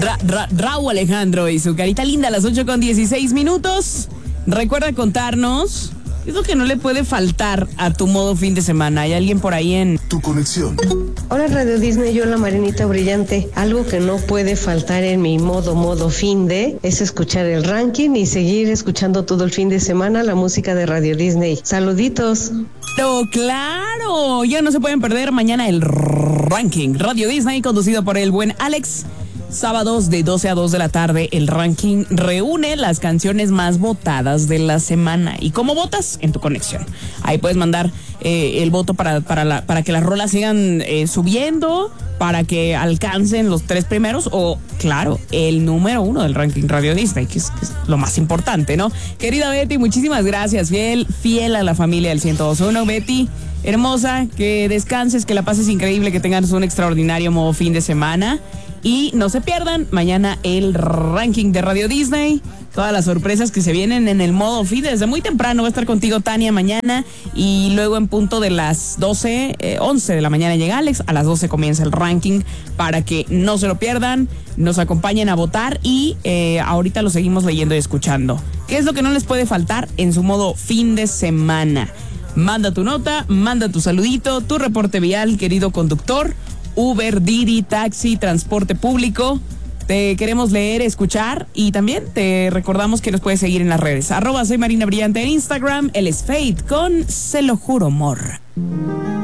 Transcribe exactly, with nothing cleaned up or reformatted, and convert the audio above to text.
Ra, Ra, Raúl Alejandro y su carita linda a las ocho con dieciséis minutos. Recuerda contarnos qué es lo que no le puede faltar a tu modo fin de semana. ¿Hay alguien por ahí en Tu Conexión? Hola Radio Disney, yo la Marinita Brillante. Algo que no puede faltar en mi modo, modo fin de, es escuchar el ranking y seguir escuchando todo el fin de semana la música de Radio Disney. Saluditos. Pero claro, ya no se pueden perder mañana el ranking Radio Disney conducido por el buen Alex. Sábados de doce a dos de la tarde, el ranking reúne las canciones más votadas de la semana. ¿Y cómo votas? En Tu Conexión. Ahí puedes mandar eh, el voto para, para, la, para que las rolas sigan eh, subiendo, para que alcancen los tres primeros o, claro, el número uno del ranking Radio Disney, que es, que es lo más importante, ¿no? Querida Betty, muchísimas gracias. Fiel, fiel a la familia del ciento dos punto uno. Betty, hermosa, que descanses, que la pases increíble, que tengas un extraordinario modo fin de semana. Y no se pierdan mañana el ranking de Radio Disney. Todas las sorpresas que se vienen en el modo feed. Desde muy temprano va a estar contigo Tania mañana. Y luego en punto de las doce, eh, once de la mañana llega Alex. A las doce comienza el ranking para que no se lo pierdan. Nos acompañen a votar y eh, ahorita lo seguimos leyendo y escuchando. ¿Qué es lo que no les puede faltar en su modo fin de semana? Manda tu nota, manda tu saludito, tu reporte vial, querido conductor. Uber, Didi, taxi, transporte público. Te queremos leer, escuchar y también te recordamos que nos puedes seguir en las redes. Arroba soy Marina Brillante en Instagram. Él es Fate con Se lo juro, amor.